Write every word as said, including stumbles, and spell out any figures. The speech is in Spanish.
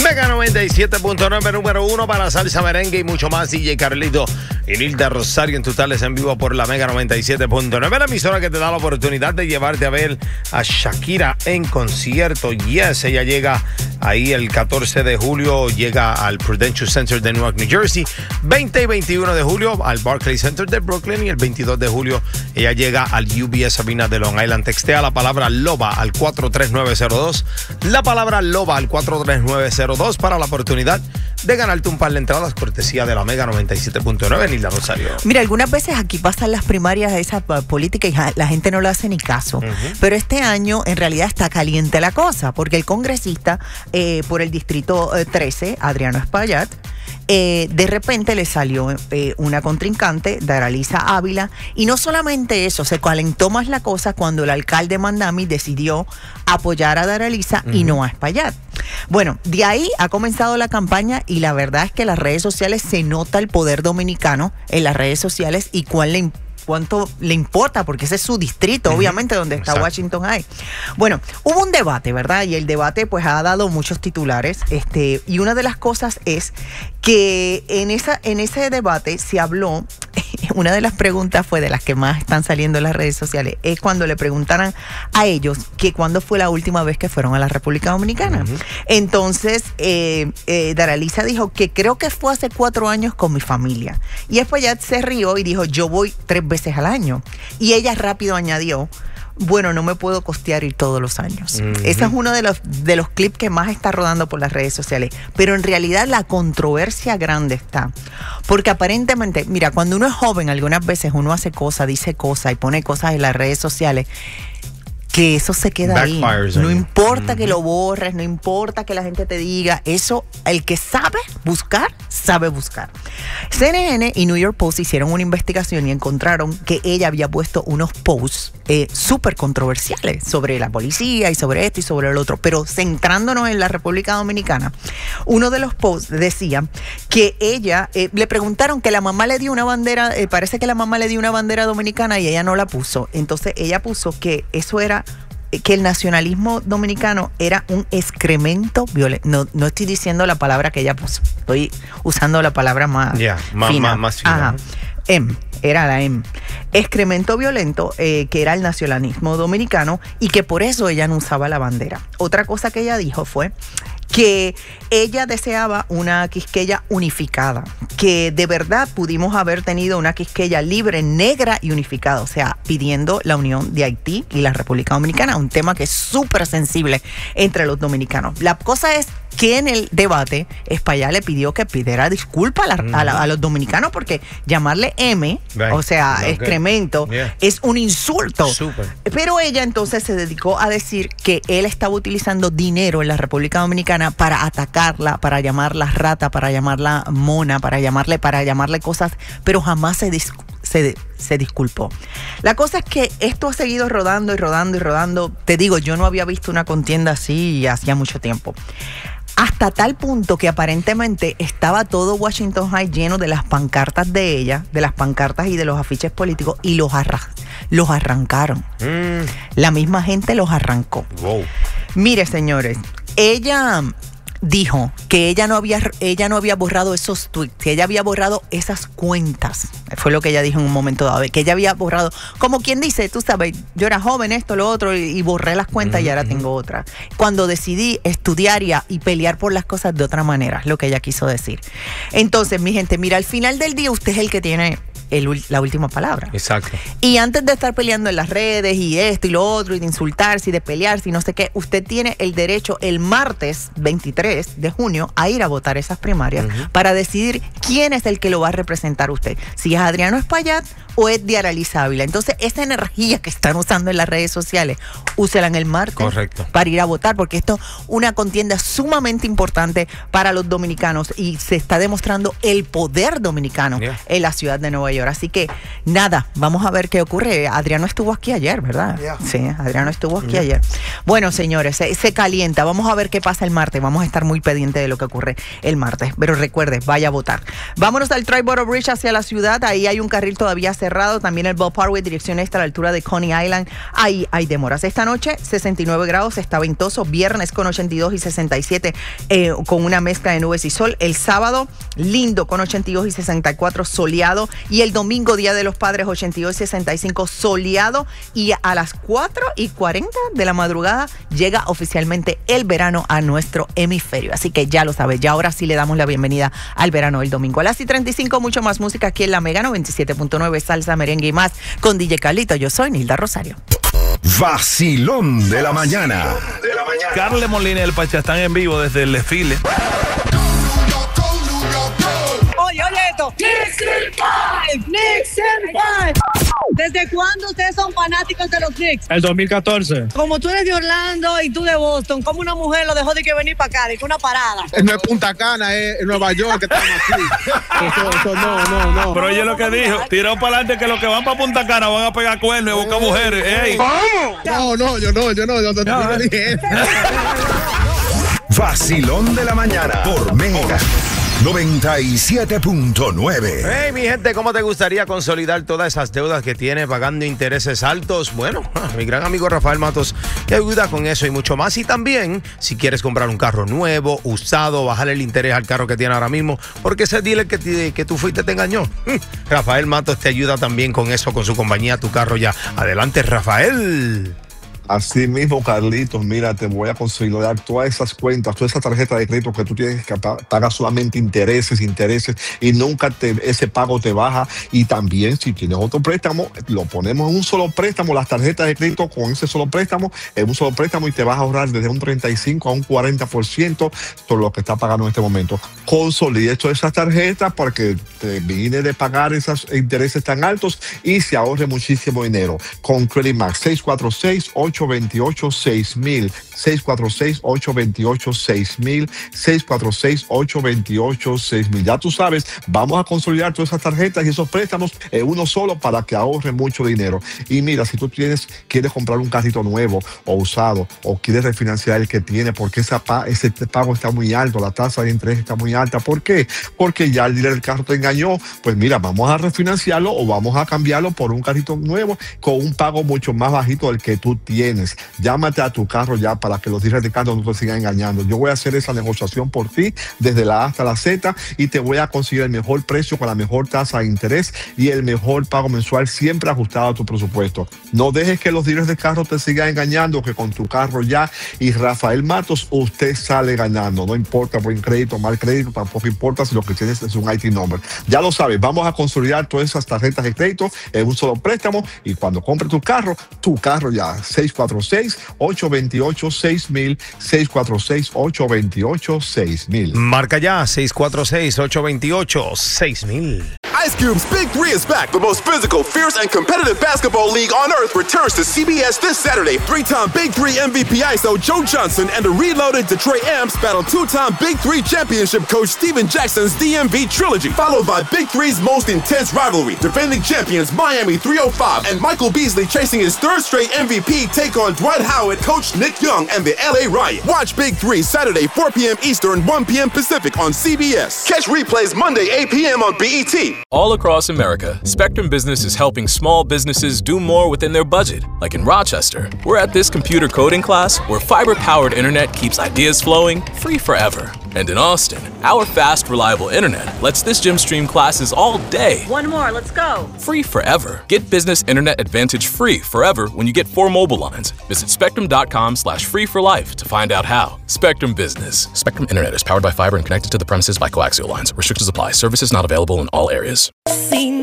Mega noventa y siete punto nueve, número uno para salsa, merengue y mucho más. D J Carlito y Nilda Rosario en totales en vivo por la Mega noventa y siete punto nueve, la emisora que te da la oportunidad de llevarte a ver a Shakira en concierto. Yes, ella llega ahí el catorce de julio, llega al Prudential Center de Newark, New Jersey. veinte y veintiuno de julio al Barclays Center de Brooklyn. Y el veintidós de julio ella llega al U B S Arena de Long Island. Textea la palabra LOBA al cuatro tres nueve cero dos. La palabra LOBA al cuatro tres nueve cero dos para la oportunidad de ganarte un par de entradas cortesía de la Mega noventa y siete punto nueve, Nilda Rosario. Mira, algunas veces aquí pasan las primarias de esa política y la gente no le hace ni caso. Uh-huh. Pero este año en realidad está caliente la cosa, porque el congresista eh, por el distrito eh, trece, Adriano Espaillat, Eh, de repente le salió eh, una contrincante, Daralisa Ávila, y no solamente eso, se calentó más la cosa cuando el alcalde Mandami decidió apoyar a Daralisa uh-huh. y no a Espaillat. Bueno, de ahí ha comenzado la campaña y la verdad es que en las redes sociales se nota el poder dominicano en las redes sociales y cuál le cuánto le importa, porque ese es su distrito, uh-huh. obviamente, donde está Exacto. Washington High. Bueno, hubo un debate, ¿verdad? Y el debate pues ha dado muchos titulares, este, y una de las cosas es que en esa, en ese debate se habló, una de las preguntas fue de las que más están saliendo en las redes sociales, es cuando le preguntaran a ellos que cuándo fue la última vez que fueron a la República Dominicana. Uh-huh. Entonces, eh, eh, Daralisa dijo que creo que fue hace cuatro años con mi familia. Y después ya se rió y dijo, yo voy tres veces al año. Y ella rápido añadió, bueno, no me puedo costear ir todos los años. Uh-huh. Ese es uno de los, de los clips que más está rodando por las redes sociales. Pero en realidad la controversia grande está. Porque aparentemente, mira, cuando uno es joven, algunas veces uno hace cosas, dice cosas y pone cosas en las redes sociales, que eso se queda ahí. No importa uh-huh. que lo borres, no importa que la gente te diga, eso, el que sabe buscar, sabe buscar. C N N y New York Post hicieron una investigación y encontraron que ella había puesto unos posts eh, súper controversiales sobre la policía y sobre esto y sobre el otro, pero centrándonos en la República Dominicana, uno de los posts decía que ella, eh, le preguntaron que la mamá le dio una bandera, eh, parece que la mamá le dio una bandera dominicana y ella no la puso, entonces ella puso que eso era que el nacionalismo dominicano era un excremento violento. No, no estoy diciendo la palabra que ella puso, estoy usando la palabra más yeah, más, fina. Más, más fina. Ajá. M, era la M. Excremento violento, eh, que era el nacionalismo dominicano y que por eso ella no usaba la bandera. Otra cosa que ella dijo fue que ella deseaba una Quisqueya unificada, que de verdad pudimos haber tenido una Quisqueya libre, negra y unificada, o sea, pidiendo la unión de Haití y la República Dominicana, un tema que es súper sensible entre los dominicanos. La cosa es que en el debate Espaillat le pidió que pidiera disculpas a, la, a, la, a los dominicanos porque llamarle M, right. o sea, okay. excremento, yeah. es un insulto. Super. Pero ella entonces se dedicó a decir que él estaba utilizando dinero en la República Dominicana para atacarla, para llamarla rata, para llamarla mona, para llamarle, para llamarle cosas, pero jamás se disculpó. Se, se disculpó. La cosa es que esto ha seguido rodando y rodando y rodando. Te digo, yo no había visto una contienda así hacía mucho tiempo. Hasta tal punto que aparentemente estaba todo Washington High lleno de las pancartas de ella, de las pancartas y de los afiches políticos, y los, arra- los arrancaron. Mm. La misma gente los arrancó. Wow. Mire, señores, ella dijo que ella no había ella no había borrado esos tweets, que ella había borrado esas cuentas. Fue lo que ella dijo en un momento dado, que ella había borrado, como quien dice, tú sabes, yo era joven, esto, lo otro, y, y borré las cuentas uh-huh. y ahora tengo otra. Cuando decidí estudiar y, y pelear por las cosas de otra manera, es lo que ella quiso decir. Entonces, mi gente, mira, al final del día usted es el que tiene El, la última palabra. Exacto. Y antes de estar peleando en las redes y esto y lo otro y de insultarse y de pelearse y no sé qué, usted tiene el derecho el martes veintitrés de junio a ir a votar esas primarias uh-huh. para decidir quién es el que lo va a representar usted. Si es Adriano Espaillat o es Daralisa Ávila. Entonces, esa energía que están usando en las redes sociales, úsela en el martes Correcto. para ir a votar, porque esto es una contienda sumamente importante para los dominicanos y se está demostrando el poder dominicano yeah. en la ciudad de Nueva York. York. Así que nada, vamos a ver qué ocurre. Adriano estuvo aquí ayer, ¿verdad? Yeah. Sí, Adriano estuvo aquí yeah. ayer. Bueno, señores, se, se calienta. Vamos a ver qué pasa el martes. Vamos a estar muy pendientes de lo que ocurre el martes. Pero recuerde, vaya a votar. Vámonos al Tri-Borough Bridge hacia la ciudad. Ahí hay un carril todavía cerrado. También el Bell Parkway, dirección este a la altura de Coney Island. Ahí hay demoras. Esta noche, sesenta y nueve grados, está ventoso. Viernes con ochenta y dos y sesenta y siete, eh, con una mezcla de nubes y sol. El sábado, lindo, con ochenta y dos y sesenta y cuatro, soleado. Y el domingo, Día de los Padres, ochenta y dos y sesenta y cinco, soleado. Y a las cuatro y cuarenta de la madrugada llega oficialmente el verano a nuestro hemisferio. Así que ya lo sabes, ya ahora sí le damos la bienvenida al verano el domingo. A las y treinta y cinco, mucho más música aquí en la Mega noventa y siete punto nueve, salsa, merengue y más con D J Carlito. Yo soy Nilda Rosario. Vacilón de la mañana. Carle Molina y el Pacha están en vivo desde el desfile. Oye, oye esto. Knicks in five, Knicks in five. ¿Desde cuándo ustedes son fanáticos de los Knicks? El dos mil catorce. Como tú eres de Orlando y tú de Boston, ¿cómo una mujer lo dejó de que venir para acá, de que una parada? No es Punta Cana, es Nueva York que estamos aquí. Eso, eso no, no, no. Pero oye lo que dijo, tiró para adelante que los que van para Punta Cana van a pegar cuernos y buscar mujeres. Ey. ¿Cómo? No, no, yo no, yo no, yo no, no, no dije eso. Vacilón de la mañana por Mega noventa y siete punto nueve. Hey, mi gente, ¿cómo te gustaría consolidar todas esas deudas que tienes pagando intereses altos? Bueno, mi gran amigo Rafael Matos te ayuda con eso y mucho más. Y también, si quieres comprar un carro nuevo, usado, bajarle el interés al carro que tiene ahora mismo, porque ese dealer que, te, que tú fuiste te engañó. Rafael Matos te ayuda también con eso, con su compañía Tu Carro Ya. Adelante, Rafael. Así mismo, Carlitos, mira, te voy a consolidar todas esas cuentas, todas esas tarjetas de crédito que tú tienes que pagar solamente intereses, intereses, y nunca te, ese pago te baja. Y también, si tienes otro préstamo, lo ponemos en un solo préstamo, las tarjetas de crédito con ese solo préstamo, en un solo préstamo, y te vas a ahorrar desde un treinta y cinco a un cuarenta por ciento sobre lo que estás pagando en este momento. Consolide todas esas tarjetas para que te termine de pagar esos intereses tan altos y se ahorre muchísimo dinero. Con Credit Max, seis cuatro seis, ocho dos ocho, seis mil, seis cuatro seis, ocho dos ocho, seis mil, seis cuatro seis, ocho dos ocho, seis mil. Ya tú sabes, vamos a consolidar todas esas tarjetas y esos préstamos en uno solo para que ahorre mucho dinero. Y mira, si tú tienes, quieres comprar un carrito nuevo o usado o quieres refinanciar el que tiene porque esa pa, ese pago está muy alto, la tasa de interés está muy alta. ¿Por qué? Porque ya el dealer del carro te engañó. Pues mira, vamos a refinanciarlo o vamos a cambiarlo por un carrito nuevo con un pago mucho más bajito del que tú tienes. Llámate a Tu Carro Ya para que los dealers de carro no te sigan engañando. Yo voy a hacer esa negociación por ti desde la A hasta la Z y te voy a conseguir el mejor precio con la mejor tasa de interés y el mejor pago mensual siempre ajustado a tu presupuesto. No dejes que los dealers de carro te sigan engañando, que con Tu Carro Ya y Rafael Matos usted sale ganando. No importa buen crédito, mal crédito, tampoco importa si lo que tienes es un I T number. Ya lo sabes, vamos a consolidar todas esas tarjetas de crédito en un solo préstamo y cuando compre tu carro, Tu Carro Ya. seis cuatro seis, ocho dos ocho, seis mil, seis cuatro seis, ocho dos ocho, seis mil. Marca ya seis cuatro seis, ocho dos ocho, seis mil. Ice Cube's Big Three is back. The most physical, fierce, and competitive basketball league on earth returns to C B S this Saturday. Three-time Big Three M V P I S O Joe Johnson and the reloaded Detroit Amps battle two-time Big Three championship coach Steven Jackson's D M V trilogy, followed by Big Three's most intense rivalry. Defending champions Miami three oh five and Michael Beasley chasing his third straight M V P take on Dwight Howard, Coach Nick Young, and the L A Riot. Watch Big Three Saturday, four p.m. Eastern, one p.m. Pacific on C B S. Catch replays Monday, eight p.m. on B E T. All across America, Spectrum Business is helping small businesses do more within their budget. Like in Rochester, we're at this computer coding class where fiber-powered internet keeps ideas flowing free forever. And in Austin, our fast, reliable internet lets this gym stream classes all day. One more, let's go. Free forever. Get business internet advantage free forever when you get four mobile lines. Visit spectrum.com slash free for life to find out how. Spectrum Business. Spectrum Internet is powered by fiber and connected to the premises by coaxial lines. Restrictions apply. Services not available in all areas. Sin